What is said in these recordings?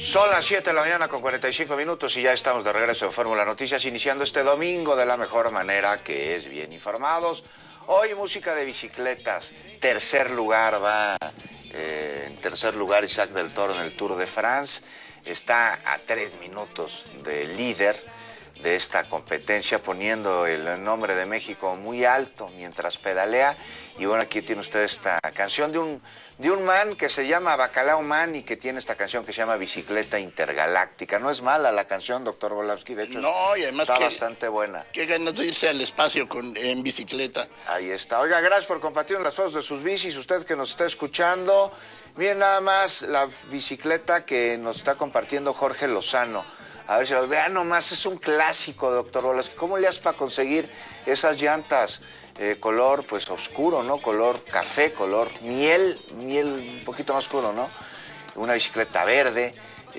Son las 7 de la mañana con 45 minutos y ya estamos de regreso en Fórmula Noticias, iniciando este domingo de la mejor manera, que es bien informados. Hoy música de bicicletas. Tercer lugar va, en tercer lugar Isaac del Toro en el Tour de France. Está a 3 minutos del líder de esta competencia, poniendo el nombre de México muy alto mientras pedalea. Y bueno, aquí tiene usted esta canción de un man que se llama Bacalao Man y que tiene esta canción que se llama Bicicleta Intergaláctica. No es mala la canción, doctor Volavsky, de hecho no, y además está bastante buena. Qué ganas de irse al espacio en bicicleta. Ahí está. Oiga, gracias por compartir las fotos de sus bicis, usted que nos está escuchando. Miren nada más la bicicleta que nos está compartiendo Jorge Lozano. A ver si lo vean nomás, es un clásico, doctor Volavsky. ¿Cómo le haces para conseguir esas llantas color pues oscuro, ¿no? Color café, color miel un poquito más oscuro, ¿no? Una bicicleta verde,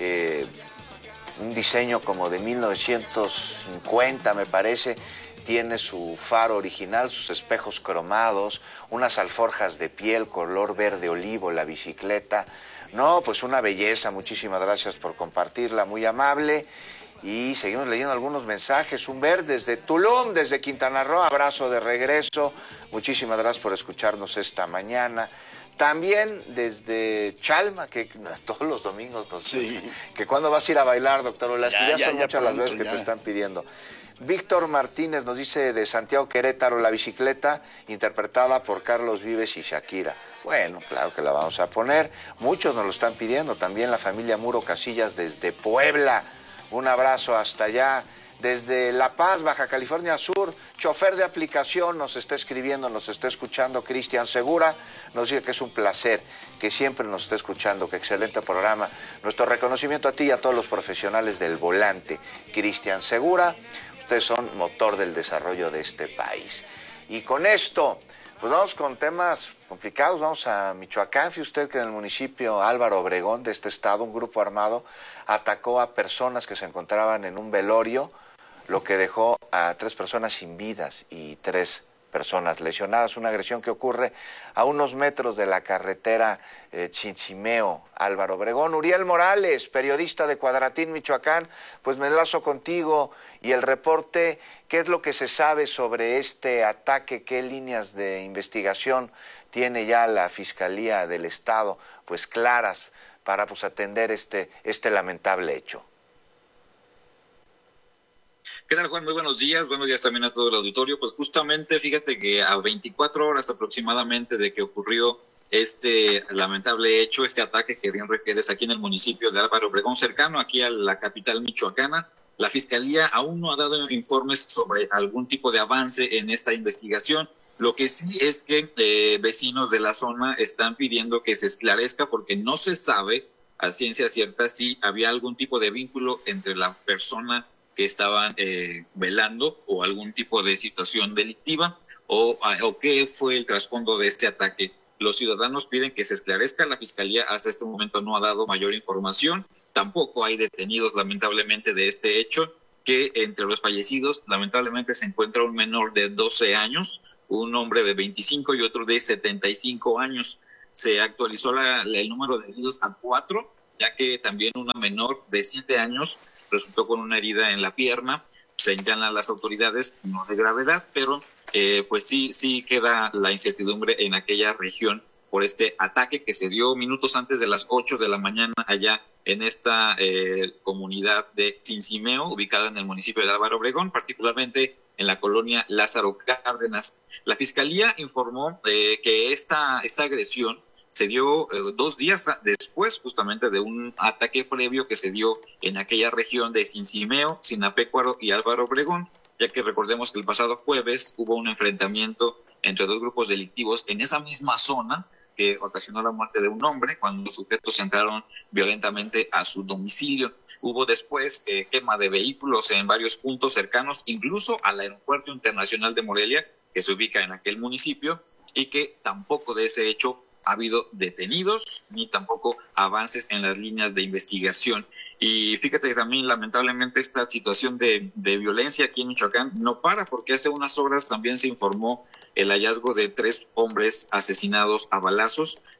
un diseño como de 1950 me parece. Tiene su faro original, sus espejos cromados, unas alforjas de piel color verde olivo la bicicleta. No, pues una belleza, muchísimas gracias por compartirla, muy amable. Y seguimos leyendo algunos mensajes. Humber desde Tulum, desde Quintana Roo, abrazo de regreso. Muchísimas gracias por escucharnos esta mañana. También desde Chalma, que todos los domingos nos sí. Que cuando vas a ir a bailar, doctor Volavsky, ya son muchas pronto, las veces que te están pidiendo. Víctor Martínez nos dice de Santiago Querétaro, la bicicleta interpretada por Carlos Vives y Shakira. Bueno, claro que la vamos a poner. Muchos nos lo están pidiendo. También la familia Muro Casillas desde Puebla. Un abrazo hasta allá. Desde La Paz, Baja California Sur, chofer de aplicación nos está escribiendo, nos está escuchando Cristian Segura. Nos dice que es un placer, que siempre nos está escuchando, que excelente programa. Nuestro reconocimiento a ti y a todos los profesionales del volante. Cristian Segura, ustedes son motor del desarrollo de este país. Y con esto, pues vamos con temas complicados. Vamos a Michoacán. Fíjese usted que en el municipio Álvaro Obregón de este estado, un grupo armado atacó a personas que se encontraban en un velorio, lo que dejó a 3 personas sin vidas y 3 personas lesionadas. Una agresión que ocurre a unos metros de la carretera Chinchimeo, Álvaro Obregón. Uriel Morales, periodista de Cuadratín, Michoacán, pues me enlazo contigo y el reporte. ¿Qué es lo que se sabe sobre este ataque? ¿Qué líneas de investigación tiene ya la Fiscalía del Estado pues claras para pues atender este lamentable hecho? ¿Qué tal, Juan? Muy buenos días también a todo el auditorio. Pues justamente, fíjate que a 24 horas aproximadamente de que ocurrió este lamentable hecho, este ataque que bien refieres aquí en el municipio de Álvaro Obregón, cercano aquí a la capital michoacana, la Fiscalía aún no ha dado informes sobre algún tipo de avance en esta investigación. Lo que sí es que vecinos de la zona están pidiendo que se esclarezca porque no se sabe a ciencia cierta si había algún tipo de vínculo entre la persona que estaban velando o algún tipo de situación delictiva o qué fue el trasfondo de este ataque. Los ciudadanos piden que se esclarezca. La Fiscalía hasta este momento no ha dado mayor información. Tampoco hay detenidos, lamentablemente, de este hecho, que entre los fallecidos, lamentablemente, se encuentra un menor de 12 años, un hombre de 25 y otro de 75 años. Se actualizó el número de heridos a 4, ya que también una menor de 7 años resultó con una herida en la pierna. Señalan las autoridades, no de gravedad, pero pues sí queda la incertidumbre en aquella región por este ataque que se dio minutos antes de las 8 de la mañana allá en esta comunidad de Cincimeo, ubicada en el municipio de Álvaro Obregón, particularmente en la colonia Lázaro Cárdenas. La Fiscalía informó que esta agresión se dio 2 días después justamente de un ataque previo que se dio en aquella región de Cincimeo, Sinapecuaro y Álvaro Obregón, ya que recordemos que el pasado jueves hubo un enfrentamiento entre 2 grupos delictivos en esa misma zona que ocasionó la muerte de un hombre cuando los sujetos entraron violentamente a su domicilio. Hubo después quema de vehículos en varios puntos cercanos, incluso al Aeropuerto Internacional de Morelia, que se ubica en aquel municipio, y que tampoco de ese hecho ha habido detenidos ni tampoco avances en las líneas de investigación. Y fíjate que también lamentablemente esta situación de violencia aquí en Michoacán no para, porque hace unas horas también se informó el hallazgo de 3 hombres asesinados a balazos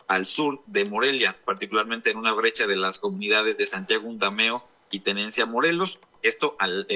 al sur de Morelia, particularmente en una brecha de las comunidades de Santiago Undameo y Tenencia Morelos, esto al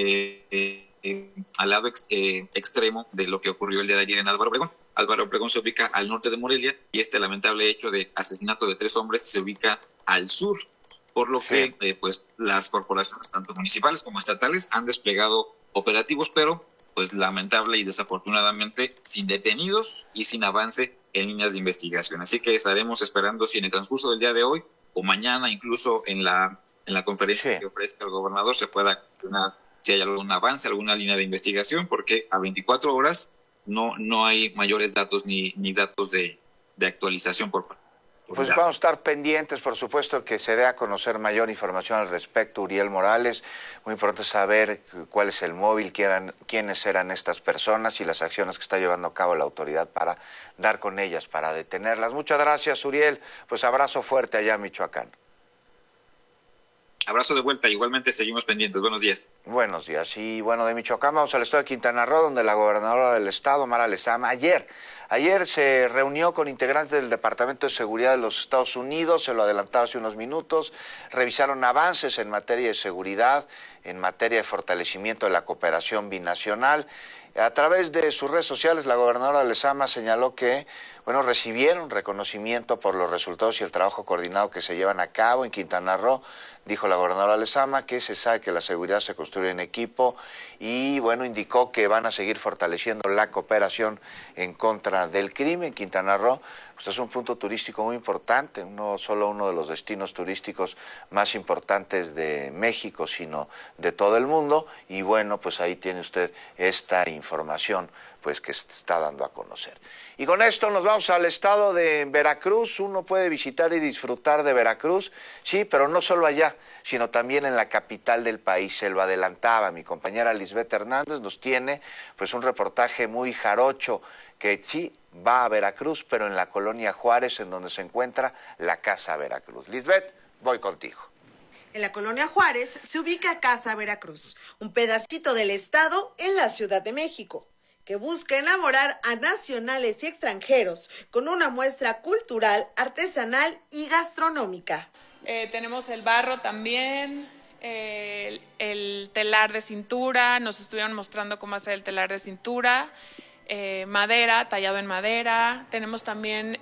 lado extremo de lo que ocurrió el día de ayer en Álvaro Obregón. Álvaro Obregón se ubica al norte de Morelia y este lamentable hecho de asesinato de 3 hombres se ubica al sur, por lo que pues las corporaciones tanto municipales como estatales han desplegado operativos, pero pues lamentable y desafortunadamente sin detenidos y sin avance en líneas de investigación. Así que estaremos esperando si en el transcurso del día de hoy o mañana, incluso en la conferencia que ofrezca el gobernador, se pueda si hay algún avance, alguna línea de investigación, porque a 24 horas no hay mayores datos ni datos de actualización por parte. Pues vamos a estar pendientes, por supuesto, que se dé a conocer mayor información al respecto, Uriel Morales. Muy importante saber cuál es el móvil, quiénes eran estas personas y las acciones que está llevando a cabo la autoridad para dar con ellas, para detenerlas. Muchas gracias, Uriel. Pues abrazo fuerte allá en Michoacán. Abrazo de vuelta, igualmente seguimos pendientes. Buenos días. Buenos días. Y bueno, de Michoacán vamos al estado de Quintana Roo, donde la gobernadora del estado, Mara Lezama, ayer se reunió con integrantes del Departamento de Seguridad de los Estados Unidos, se lo adelantaba hace unos minutos, revisaron avances en materia de seguridad, en materia de fortalecimiento de la cooperación binacional. A través de sus redes sociales, la gobernadora Lezama señaló que, recibieron reconocimiento por los resultados y el trabajo coordinado que se llevan a cabo en Quintana Roo. Dijo la gobernadora Lezama que se sabe que la seguridad se construye en equipo y, indicó que van a seguir fortaleciendo la cooperación en contra del crimen. Quintana Roo pues es un punto turístico muy importante, no solo uno de los destinos turísticos más importantes de México, sino de todo el mundo. Y pues ahí tiene usted esta información pues que se está dando a conocer. Y con esto nos vamos al estado de Veracruz. Uno puede visitar y disfrutar de Veracruz, sí, pero no solo allá, sino también en la capital del país. Se lo adelantaba mi compañera Lisbeth Hernández, nos tiene pues un reportaje muy jarocho que sí va a Veracruz, pero en la colonia Juárez, en donde se encuentra la Casa Veracruz. Lisbeth, voy contigo. En la colonia Juárez se ubica Casa Veracruz, un pedacito del estado en la Ciudad de México, que busca enamorar a nacionales y extranjeros con una muestra cultural, artesanal y gastronómica. Tenemos el barro también, el telar de cintura, nos estuvieron mostrando cómo hacer el telar de cintura, madera, tallado en madera. Tenemos también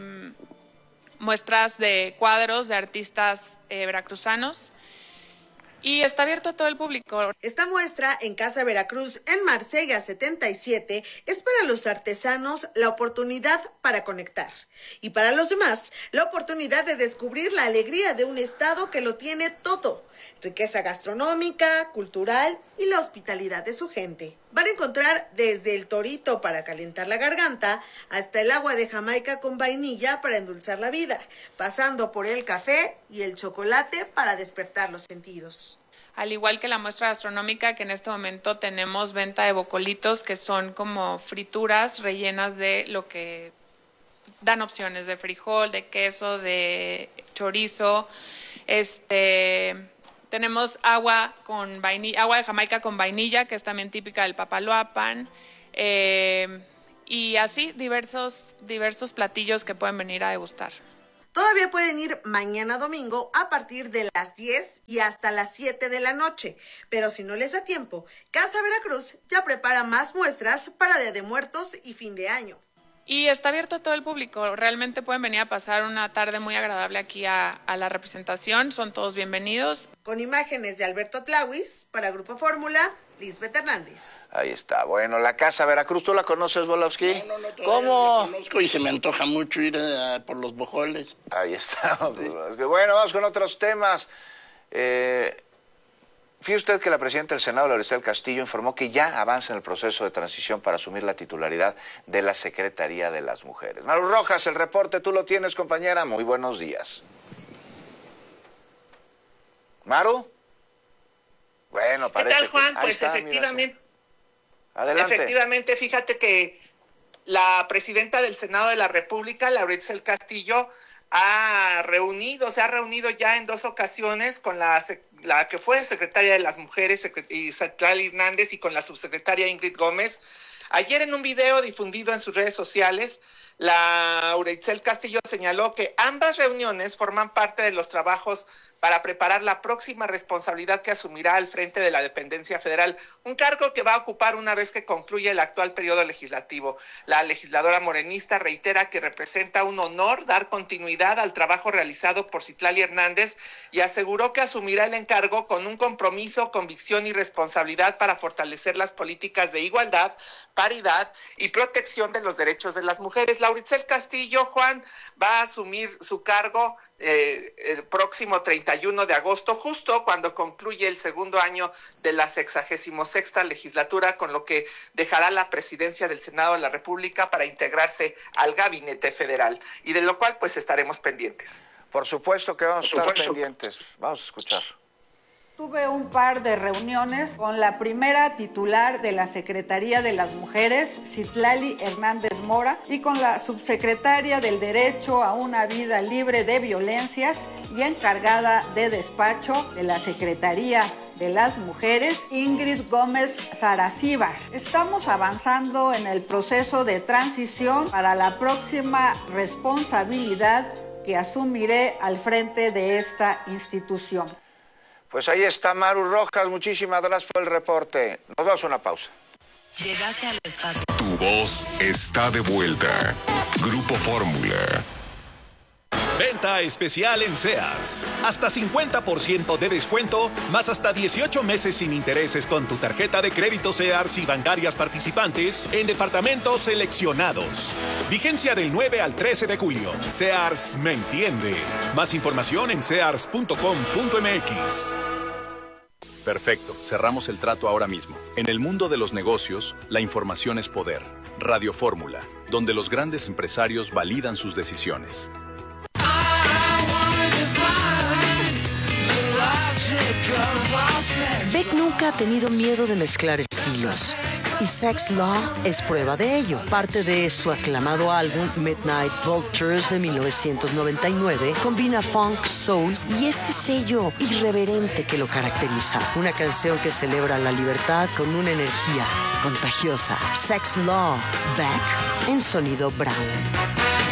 muestras de cuadros de artistas veracruzanos. Y está abierto a todo el público. Esta muestra en Casa Veracruz, en Marsella 77, es para los artesanos la oportunidad para conectar. Y para los demás, la oportunidad de descubrir la alegría de un estado que lo tiene todo. Riqueza gastronómica, cultural y la hospitalidad de su gente. Van a encontrar desde el torito para calentar la garganta hasta el agua de Jamaica con vainilla para endulzar la vida, pasando por el café y el chocolate para despertar los sentidos. Al igual que la muestra gastronómica, que en este momento tenemos venta de bocolitos, que son como frituras rellenas de lo que dan opciones de frijol, de queso, de chorizo. Tenemos agua con vainilla, agua de Jamaica con vainilla, que es también típica del Papaloapan, y así diversos platillos que pueden venir a degustar. Todavía pueden ir mañana domingo a partir de las 10 y hasta las 7 de la noche, pero si no les da tiempo, Casa Veracruz ya prepara más muestras para Día de Muertos y fin de año. Y está abierto a todo el público, realmente pueden venir a pasar una tarde muy agradable aquí a la representación, son todos bienvenidos. Con imágenes de Alberto Tlauis, para Grupo Fórmula, Lisbeth Hernández. Ahí está, la Casa Veracruz, ¿tú la conoces, Bolavsky? No, ¿Cómo? La conozco y se me antoja mucho ir por los bojoles. Ahí está. Sí. Bueno, vamos con otros temas. Fíjese usted que la presidenta del Senado, Laurista del Castillo, informó que ya avanza en el proceso de transición para asumir la titularidad de la Secretaría de las Mujeres. Maru Rojas, el reporte, tú lo tienes, compañera. Muy buenos días. ¿Maru? Bueno, parece ¿Qué tal, Juan? que... Pues está, efectivamente. Mira, adelante. Efectivamente, fíjate que la presidenta del Senado de la República, Laurista del Castillo, se ha reunido ya en 2 ocasiones con la que fue secretaria de las Mujeres, Citlali Hernández, y con la subsecretaria Ingrid Gómez. Ayer, en un video difundido en sus redes sociales, Laura Itzel Castillo señaló que ambas reuniones forman parte de los trabajos para preparar la próxima responsabilidad que asumirá al frente de la dependencia federal, un cargo que va a ocupar una vez que concluya el actual periodo legislativo. La legisladora morenista reitera que representa un honor dar continuidad al trabajo realizado por Citlali Hernández y aseguró que asumirá el encargo con un compromiso, convicción y responsabilidad para fortalecer las políticas de igualdad, paridad y protección de los derechos de las mujeres. Laura Itzel Castillo, Juan, va a asumir su cargo el próximo 31 de agosto, justo cuando concluye el segundo año de la 66ª legislatura, con lo que dejará la presidencia del Senado de la República para integrarse al gabinete federal, y de lo cual pues estaremos pendientes. Por supuesto que vamos a estar pendientes. Vamos a escuchar. Tuve un par de reuniones con la primera titular de la Secretaría de las Mujeres, Citlali Hernández Mora, y con la subsecretaria del Derecho a una Vida Libre de Violencias y encargada de despacho de la Secretaría de las Mujeres, Ingrid Gómez Saracíbar. Estamos avanzando en el proceso de transición para la próxima responsabilidad que asumiré al frente de esta institución. Pues ahí está Maru Rojas, muchísimas gracias por el reporte. Nos vamos a una pausa. Llegaste al espacio. Tu voz está de vuelta. Grupo Fórmula. Venta especial en Sears. Hasta 50% de descuento, más hasta 18 meses sin intereses con tu tarjeta de crédito Sears y bancarias participantes en departamentos seleccionados. Vigencia del 9 al 13 de julio. Sears me entiende. Más información en sears.com.mx. Perfecto, cerramos el trato ahora mismo. En el mundo de los negocios, la información es poder. Radio Fórmula, donde los grandes empresarios validan sus decisiones. Beck nunca ha tenido miedo de mezclar estilos, y Sex Law es prueba de ello. Parte de su aclamado álbum Midnight Vultures de 1999 combina funk, soul y este sello irreverente que lo caracteriza. Una canción que celebra la libertad con una energía contagiosa. Sex Law, Beck en sonido Brown.